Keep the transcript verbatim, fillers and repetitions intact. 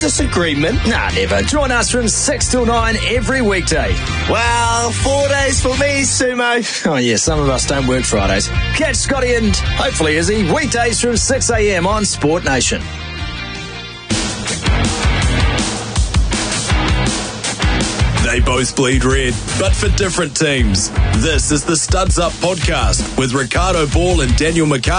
Disagreement? Nah, never. Join us from six till nine every weekday. Well, four days for me, Sumo. Oh, yeah, some of us don't work Fridays. Catch Scotty and hopefully Izzy weekdays from six a.m. on Sport Nation. They both bleed red, but for different teams. This is the Studs Up podcast with Ricardo Ball and Daniel McCarthy.